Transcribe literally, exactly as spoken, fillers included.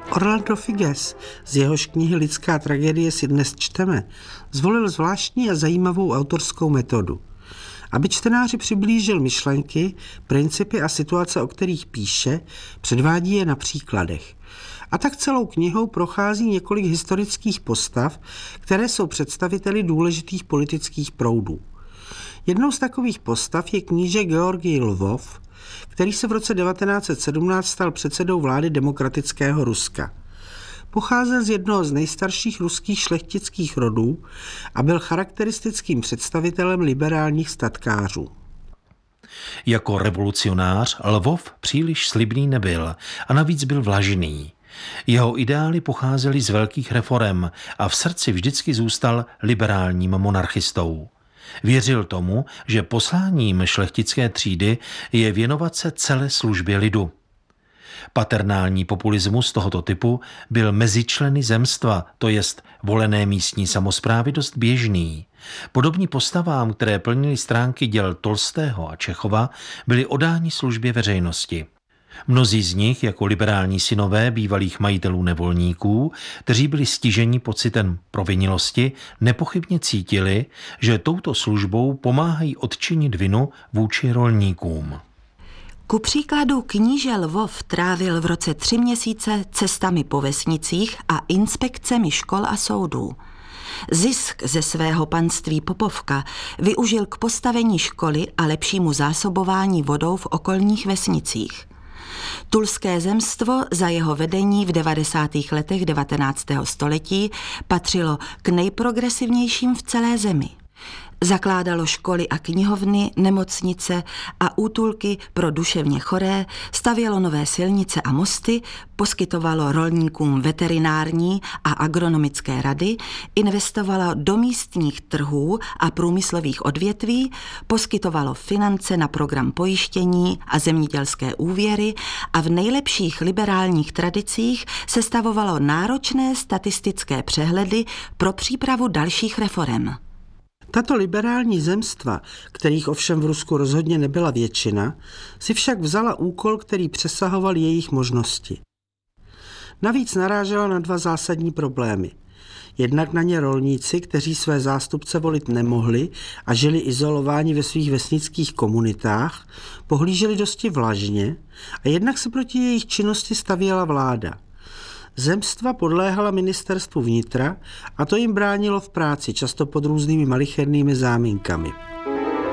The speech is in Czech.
Orlando Figes, z jehož knihy Lidská tragédie si dnes čteme, zvolil zvláštní a zajímavou autorskou metodu. Aby čtenáři přiblížil myšlenky, principy a situace, o kterých píše, předvádí je na příkladech. A tak celou knihou prochází několik historických postav, které jsou představiteli důležitých politických proudů. Jednou z takových postav je kníže Georgij Lvov, který se v roce devatenáct set sedmnáct stal předsedou vlády demokratického Ruska. Pocházel z jednoho z nejstarších ruských šlechtických rodů a byl charakteristickým představitelem liberálních statkářů. Jako revolucionář Lvov příliš slibný nebyl a navíc byl vlažný. Jeho ideály pocházely z velkých reforem a v srdci vždycky zůstal liberálním monarchistou. Věřil tomu, že posláním šlechtické třídy je věnovat se celé službě lidu. Paternální populismus tohoto typu byl mezi členy zemstva, to jest volené místní samosprávy, dost běžný. Podobní postavám, které plnily stránky děl Tolstého a Čechova, byli odáni službě veřejnosti. Mnozí z nich, jako liberální synové bývalých majitelů nevolníků, kteří byli stiženi pocitem provinilosti, nepochybně cítili, že touto službou pomáhají odčinit vinu vůči rolníkům. Ku příkladu kníže Lvov trávil v roce tři měsíce cestami po vesnicích a inspekcemi škol a soudů. Zisk ze svého panství Popovka využil k postavení školy a lepšímu zásobování vodou v okolních vesnicích. Tulské zemstvo za jeho vedení v devadesátých letech devatenáctého století patřilo k nejprogresivnějším v celé zemi. Zakládalo školy a knihovny, nemocnice a útulky pro duševně choré, stavělo nové silnice a mosty, poskytovalo rolníkům veterinární a agronomické rady, investovalo do místních trhů a průmyslových odvětví, poskytovalo finance na program pojištění a zemědělské úvěry a v nejlepších liberálních tradicích sestavovalo náročné statistické přehledy pro přípravu dalších reforem. Tato liberální zemstva, kterých ovšem v Rusku rozhodně nebyla většina, si však vzala úkol, který přesahoval jejich možnosti. Navíc narážela na dva zásadní problémy. Jednak na ně rolníci, kteří své zástupce volit nemohli a žili izolováni ve svých vesnických komunitách, pohlíželi dosti vlažně a jednak se proti jejich činnosti stavěla vláda. Zemstva podléhala ministerstvu vnitra a to jim bránilo v práci, často pod různými malichernými záminkami.